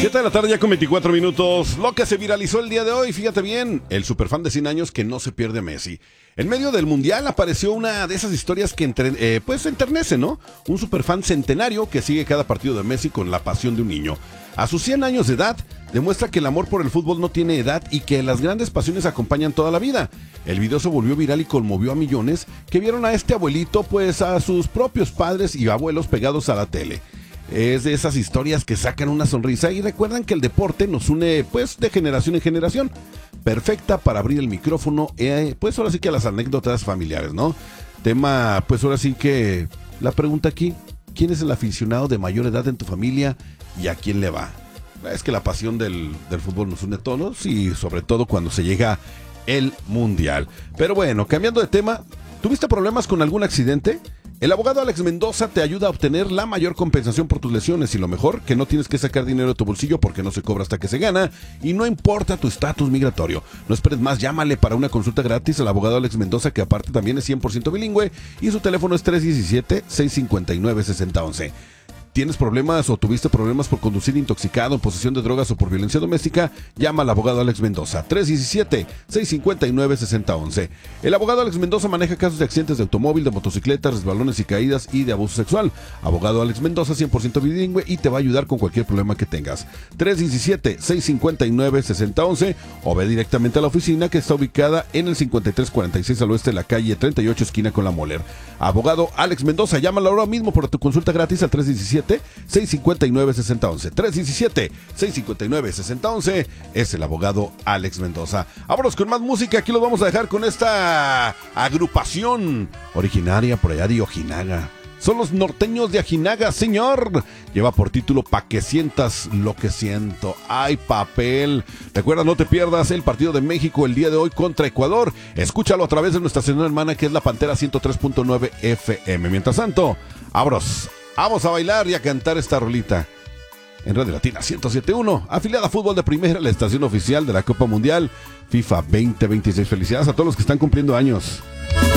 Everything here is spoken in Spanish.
7 de la tarde ya con 24 minutos. Lo que se viralizó el día de hoy, fíjate bien, el superfan de 100 años que no se pierde a Messi. En medio del mundial apareció una de esas historias que enternece, ¿no? Un superfan centenario que sigue cada partido de Messi con la pasión de un niño. A sus 100 años de edad, demuestra que el amor por el fútbol no tiene edad y que las grandes pasiones acompañan toda la vida. El video se volvió viral y conmovió a millones que vieron a este abuelito, pues a sus propios padres y abuelos pegados a la tele. Es de esas historias que sacan una sonrisa y recuerdan que el deporte nos une pues de generación en generación. Perfecta para abrir el micrófono, pues ahora sí que a las anécdotas familiares, ¿no? Tema, pues ahora sí que la pregunta aquí, ¿quién es el aficionado de mayor edad en tu familia y a quién le va? Es que la pasión del fútbol nos une a todos y sobre todo cuando se llega el mundial. Pero bueno, cambiando de tema, ¿tuviste problemas con algún accidente? El abogado Alex Mendoza te ayuda a obtener la mayor compensación por tus lesiones y lo mejor, que no tienes que sacar dinero de tu bolsillo porque no se cobra hasta que se gana y no importa tu estatus migratorio. No esperes más, llámale para una consulta gratis al abogado Alex Mendoza, que aparte también es 100% bilingüe y su teléfono es 317-659-6011. ¿Tienes problemas o tuviste problemas por conducir intoxicado, en posesión de drogas o por violencia doméstica? Llama al abogado Alex Mendoza, 317-659-6011. El abogado Alex Mendoza maneja casos de accidentes de automóvil, de motocicletas, resbalones y caídas y de abuso sexual. Abogado Alex Mendoza, 100% bilingüe y te va a ayudar con cualquier problema que tengas. 317-659-6011 o ve directamente a la oficina que está ubicada en el 5346 al oeste de la calle 38 esquina con la Moller. Abogado Alex Mendoza, llámalo ahora mismo por tu consulta gratis al 317-659-6011. 317-659-6011 es el abogado Alex Mendoza. Vámonos con más música. Aquí los vamos a dejar con esta agrupación originaria por allá de Ojinaga. Son los norteños de Ojinaga, señor. Lleva por título Pa' que sientas lo que siento. ¡Ay, papel! Recuerda, no te pierdas el partido de México el día de hoy contra Ecuador. Escúchalo a través de nuestra señal hermana que es La Pantera 103.9 FM. Mientras tanto, vamos a bailar y a cantar esta rolita. En Radio Latina 107.1, afiliada a Fútbol de Primera, la estación oficial de la Copa Mundial FIFA 2026. Felicidades a todos los que están cumpliendo años.